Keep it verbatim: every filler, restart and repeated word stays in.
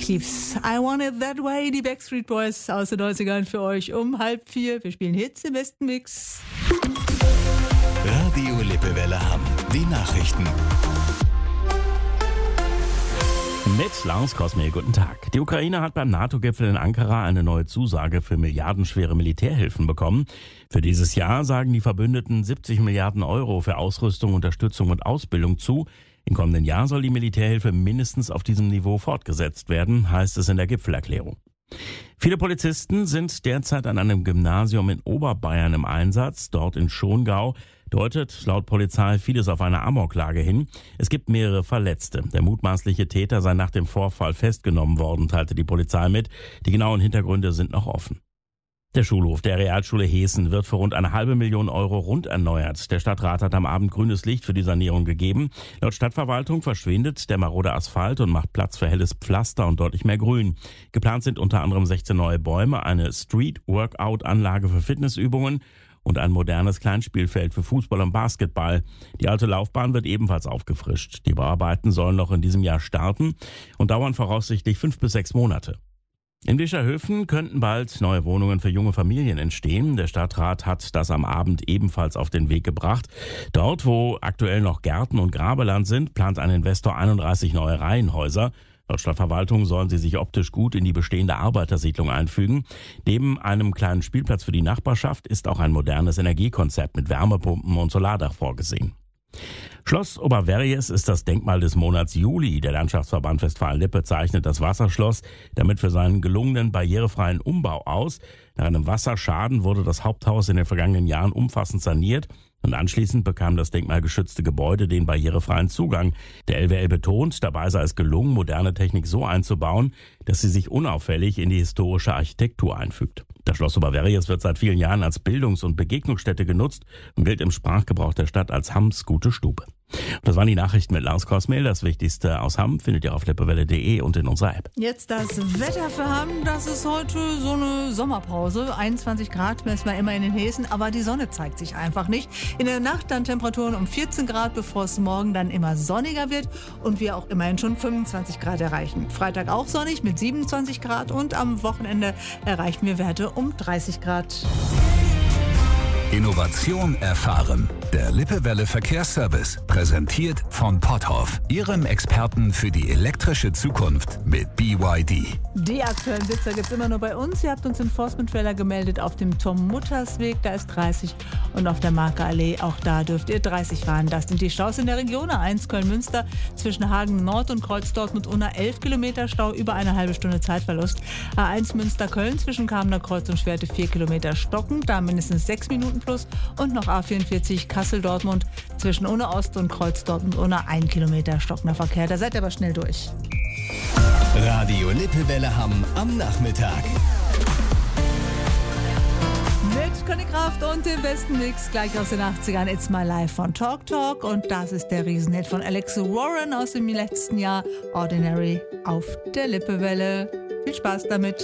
lieb's. I Want It That Way, die Backstreet Boys aus den neunzigern für euch um halb vier. Wir spielen Hits im besten Mix. Radio Lippewelle Hamm, die Nachrichten. Mit Lars Kosmel, guten Tag. Die Ukraine hat beim NATO-Gipfel in Ankara eine neue Zusage für milliardenschwere Militärhilfen bekommen. Für dieses Jahr sagen die Verbündeten siebzig Milliarden Euro für Ausrüstung, Unterstützung und Ausbildung zu. Im kommenden Jahr soll die Militärhilfe mindestens auf diesem Niveau fortgesetzt werden, heißt es in der Gipfelerklärung. Viele Polizisten sind derzeit an einem Gymnasium in Oberbayern im Einsatz. Dort in Schongau deutet laut Polizei vieles auf eine Amoklage hin. Es gibt mehrere Verletzte. Der mutmaßliche Täter sei nach dem Vorfall festgenommen worden, teilte die Polizei mit. Die genauen Hintergründe sind noch offen. Der Schulhof der Realschule Heßen wird für rund eine halbe Million Euro rund erneuert. Der Stadtrat hat am Abend grünes Licht für die Sanierung gegeben. Laut Stadtverwaltung verschwindet der marode Asphalt und macht Platz für helles Pflaster und deutlich mehr Grün. Geplant sind unter anderem sechzehn neue Bäume, eine Street-Workout-Anlage für Fitnessübungen und ein modernes Kleinspielfeld für Fußball und Basketball. Die alte Laufbahn wird ebenfalls aufgefrischt. Die Bauarbeiten sollen noch in diesem Jahr starten und dauern voraussichtlich fünf bis sechs Monate. In Bischerhöfen könnten bald neue Wohnungen für junge Familien entstehen. Der Stadtrat hat das am Abend ebenfalls auf den Weg gebracht. Dort, wo aktuell noch Gärten und Grabeland sind, plant ein Investor einunddreißig neue Reihenhäuser. Laut Stadtverwaltung sollen sie sich optisch gut in die bestehende Arbeitersiedlung einfügen. Neben einem kleinen Spielplatz für die Nachbarschaft ist auch ein modernes Energiekonzept mit Wärmepumpen und Solardach vorgesehen. Schloss Oberverjes ist das Denkmal des Monats Juli. Der Landschaftsverband Westfalen-Lippe zeichnet das Wasserschloss damit für seinen gelungenen barrierefreien Umbau aus. Nach einem Wasserschaden wurde das Haupthaus in den vergangenen Jahren umfassend saniert und anschließend bekam das denkmalgeschützte Gebäude den barrierefreien Zugang. Der L W L betont, dabei sei es gelungen, moderne Technik so einzubauen, dass sie sich unauffällig in die historische Architektur einfügt. Das Schloss Oberverjes wird seit vielen Jahren als Bildungs- und Begegnungsstätte genutzt und gilt im Sprachgebrauch der Stadt als Hamms gute Stube. Das waren die Nachrichten mit Lars Kosmel. Das Wichtigste aus Hamm findet ihr auf lippewelle punkt de und in unserer App. Jetzt das Wetter für Hamm. Das ist heute so eine Sommerpause. einundzwanzig Grad messen wir immer in den Heßen, aber die Sonne zeigt sich einfach nicht. In der Nacht dann Temperaturen um vierzehn Grad, bevor es morgen dann immer sonniger wird und wir auch immerhin schon fünfundzwanzig Grad erreichen. Freitag auch sonnig mit siebenundzwanzig Grad und am Wochenende erreichen wir Werte um dreißig Grad. Innovation erfahren. Der Lippewelle Verkehrsservice, präsentiert von Potthoff, Ihrem Experten für die elektrische Zukunft mit B Y D. Die aktuellen Blitzer gibt es immer nur bei uns. Ihr habt uns in Forstmann-Trailer gemeldet auf dem Tom-Mutters-Weg, da ist dreißig. Und auf der Marke-Allee, auch da dürft ihr dreißig fahren. Das sind die Staus in der Region. A eins Köln-Münster zwischen Hagen Nord und Kreuz Dortmund-Unna elf Kilometer Stau, über eine halbe Stunde Zeitverlust. A eins Münster-Köln zwischen Kamener Kreuz und Schwerte vier Kilometer stocken, da mindestens sechs Minuten plus. Und noch A vierundvierzig Kassel-Dortmund zwischen Unna Ost und Kreuz Dortmund-Unna ein Kilometer stockender Verkehr. Da seid ihr aber schnell durch. Radio Lippewelle Hamm am Nachmittag. Mit Conny Kraft und dem besten Mix gleich aus den achtzigern. It's My Life von Talk Talk. Und das ist der Riesenhit von Alex Warren aus dem letzten Jahr. Ordinary auf der Lippewelle. Viel Spaß damit.